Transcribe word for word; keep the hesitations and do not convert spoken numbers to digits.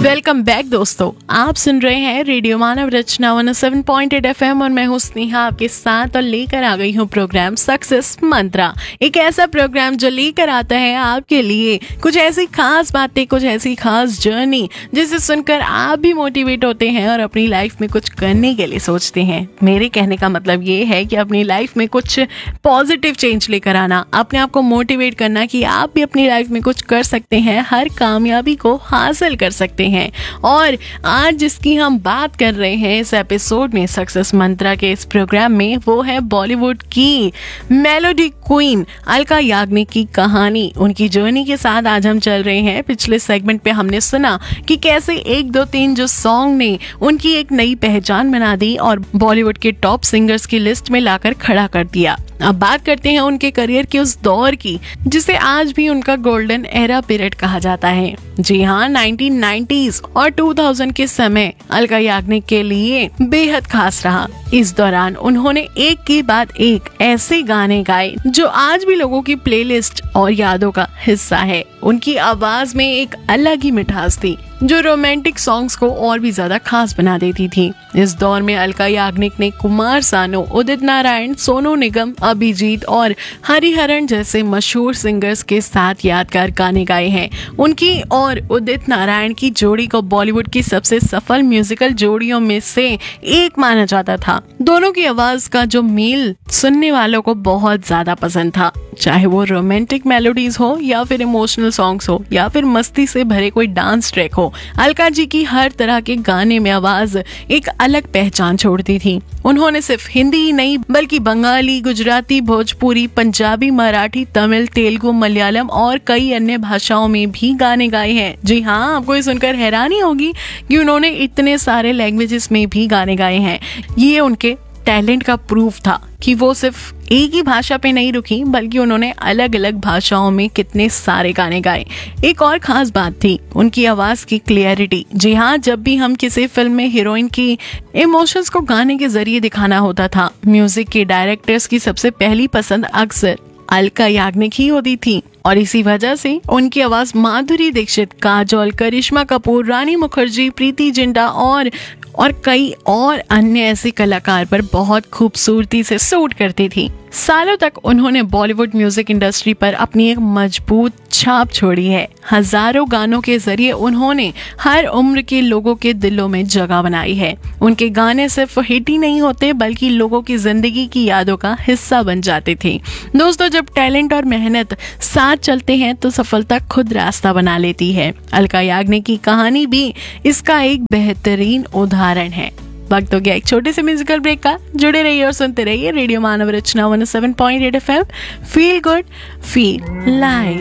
Welcome back दोस्तों, आप सुन रहे हैं रेडियो मानव रचना one O seven point eight F M और मैं हूं स्नेहा आपके साथ और लेकर आ गई हूं प्रोग्राम सक्सेस मंत्रा। एक ऐसा प्रोग्राम जो लेकर आता है आपके लिए कुछ ऐसी खास बातें, कुछ ऐसी खास जर्नी जिसे सुनकर आप भी मोटिवेट होते हैं और अपनी लाइफ में कुछ करने के लिए सोचते हैं। मेरे कहने का मतलब ये है कि अपनी लाइफ में कुछ पॉजिटिव चेंज लेकर आना, अपने आप को मोटिवेट करना कि आप भी अपनी लाइफ में कुछ कर सकते हैं, हर कामयाबी को हासिल कर सकते हैं। और आज जिसकी हम बात कर रहे हैं इस एपिसोड में सक्सेस मंत्रा के इस प्रोग्राम में, वो है बॉलीवुड की मेलोडी क्वीन अलका याग्निक की कहानी। उनकी जर्नी के साथ आज हम चल रहे हैं। पिछले सेगमेंट पे हमने सुना कि कैसे एक दो तीन जो सॉन्ग ने उनकी एक नई पहचान बना दी और बॉलीवुड के टॉप सिंगर्स की लिस्ट में लाकर खड़ा कर दिया। अब बात करते हैं उनके करियर के उस दौर की जिसे आज भी उनका गोल्डन एरा पीरियड कहा जाता है। जी हाँ, नाइनटीन नाइंटीज़ और टू थाउज़ेंड के समय अलका याग्निक के लिए बेहद खास रहा। इस दौरान उन्होंने एक के बाद एक ऐसे गाने गाए जो आज भी लोगों की प्लेलिस्ट और यादों का हिस्सा है। उनकी आवाज में एक अलग ही मिठास थी जो रोमांटिक सॉन्ग्स को और भी ज्यादा खास बना देती थी। इस दौर में अलका याग्निक ने कुमार सानू, उदित नारायण, सोनू निगम, अभिजीत और हरिहरन जैसे मशहूर सिंगर्स के साथ यादगार गाने गाए हैं। उनकी और उदित नारायण की जोड़ी को बॉलीवुड की सबसे सफल म्यूजिकल जोड़ियों में से एक माना जाता था। दोनों की आवाज का जो मेल सुनने वालों को बहुत ज्यादा पसंद था, चाहे वो रोमांटिक मेलोडीज हो या फिर इमोशनल सॉन्ग्स हो या फिर मस्ती से भरे कोई डांस ट्रैक हो। अलका जी की हर तरह के गाने में आवाज एक अलग पहचान छोड़ती थी। उन्होंने सिर्फ हिंदी ही नहीं बल्कि बंगाली, गुजराती, भोजपुरी, पंजाबी, मराठी, तमिल, तेलुगु, मलयालम और कई अन्य भाषाओं में भी गाने गाए हैं। जी हाँ, आपको ये सुनकर हैरानी होगी कि उन्होंने इतने सारे लैंग्वेजेस में भी गाने गाए हैं। ये उनके टैलेंट का प्रूफ था कि वो सिर्फ एक ही भाषा पे नहीं रुकी बल्कि उन्होंने अलग अलग भाषाओं में कितने सारे गाने गाए। एक और खास बात थी उनकी आवाज की क्लियरिटी। जी हाँ, जब भी हम किसी फिल्म में हीरोइन की इमोशंस को गाने के जरिए दिखाना होता था, म्यूजिक के डायरेक्टर्स की सबसे पहली पसंद अक्सर अलका याग्निक ही होती थी और इसी वजह से उनकी आवाज माधुरी दीक्षित, काजोल, करिश्मा कपूर, रानी मुखर्जी, प्रीति जिंटा और और कई और अन्य ऐसे कलाकार पर बहुत खूबसूरती से सूट करती थी। सालों तक उन्होंने बॉलीवुड म्यूजिक इंडस्ट्री पर अपनी एक मजबूत छाप छोड़ी है। हजारों गानों के जरिए उन्होंने हर उम्र के लोगों के दिलों में जगह बनाई है। उनके गाने सिर्फ हिट ही नहीं होते बल्कि लोगों की जिंदगी की यादों का हिस्सा बन जाते थे। दोस्तों, जब टैलेंट और मेहनत साथ चलते हैं तो सफलता खुद रास्ता बना लेती है। अलका याग्निक की कहानी भी इसका एक बेहतरीन उदाहरण है। वक्त हो गया एक छोटे से म्यूजिकल ब्रेक का। जुड़े रहिए और सुनते रहिए रेडियो मानव रचना one O seven point eight F M. Feel good, feel live.